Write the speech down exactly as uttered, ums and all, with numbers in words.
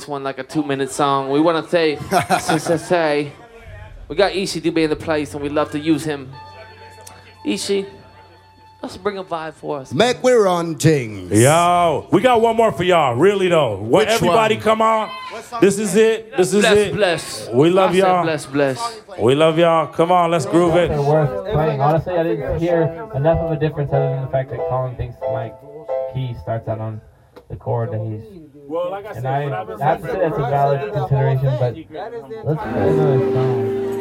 this one like a two-minute song. We want to say, since I say, we got Ishi to be in the place, and we love to use him. Ishi, let's bring a vibe for us. Make we run things. Yo, we got one more for y'all, really though. What, Which everybody one? come on. This is it. This is Bless, it. bless. We love I said y'all. Bless, bless. We love y'all. Come on, let's groove it. They're worth playing. Honestly, I didn't hear enough of a difference other than the fact that Colin thinks my key starts out on the chord that he's. Well, like I said, And I, I have to say that's a valid consideration, but let's play another song.